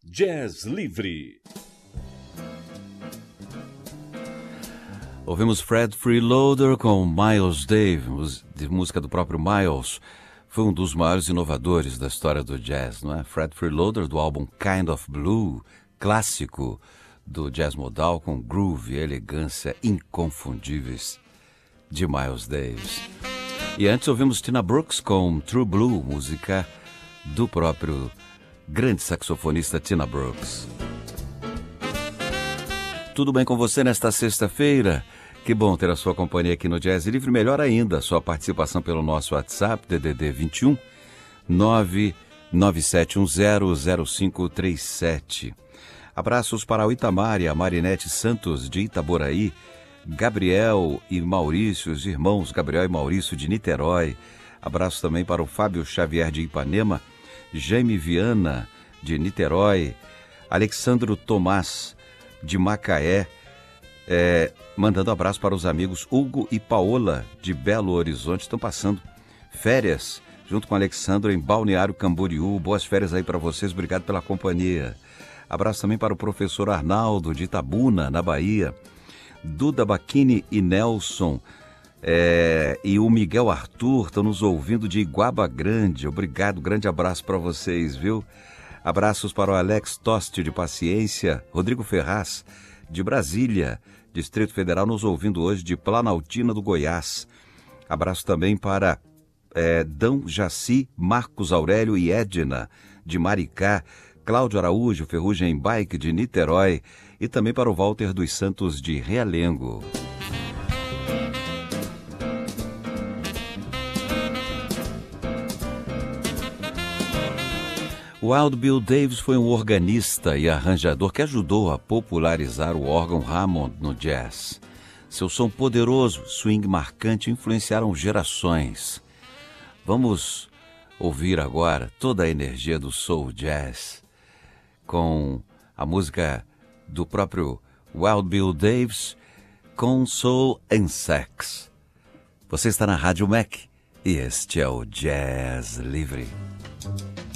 Jazz Livre. Ouvimos Fred Freeloader com Miles Davis, de música do próprio Miles. Foi um dos maiores inovadores da história do jazz, não é? Fred Freeloader, do álbum Kind of Blue, clássico do jazz modal, com groove e elegância inconfundíveis de Miles Davis. E antes ouvimos Tina Brooks com True Blue, música do próprio grande saxofonista Tina Brooks. Tudo bem com você nesta sexta-feira? Que bom ter a sua companhia aqui no Jazz Livre. Melhor ainda, a sua participação pelo nosso WhatsApp, DDD 21 997100537. Abraços para o Itamar e a Marinete Santos de Itaboraí, Gabriel e Maurício, os irmãos Gabriel e Maurício de Niterói. Abraço também para o Fábio Xavier de Ipanema, Jaime Viana de Niterói, Alexandro Tomás de Macaé, mandando abraço para os amigos Hugo e Paola de Belo Horizonte. Estão passando férias junto com Alexandro em Balneário Camboriú. Boas férias aí para vocês, obrigado pela companhia. Abraço também para o professor Arnaldo de Itabuna, na Bahia, Duda Bacchini e Nelson, e o Miguel Arthur estão nos ouvindo de Iguaba Grande. Obrigado, grande abraço para vocês, viu? Abraços para o Alex Toste de Paciência, Rodrigo Ferraz de Brasília, Distrito Federal, nos ouvindo hoje de Planaltina do Goiás. Abraço também para Dão Jaci, Marcos Aurélio e Edna de Maricá, Cláudio Araújo, Ferrugem Bike de Niterói, e também para o Walter dos Santos de Realengo. O Wild Bill Davis foi um organista e arranjador que ajudou a popularizar o órgão Hammond no jazz. Seu som poderoso, swing marcante influenciaram gerações. Vamos ouvir agora toda a energia do soul jazz com a música do próprio Wild Bill Davis, com Soul and Sax. Você está na Rádio Mac e este é o Jazz Livre.